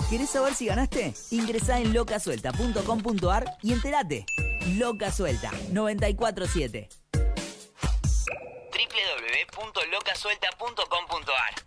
¿Querés saber si ganaste? Ingresá en locasuelta.com.ar y entérate. Loca Suelta 947 www.locasuelta.com.ar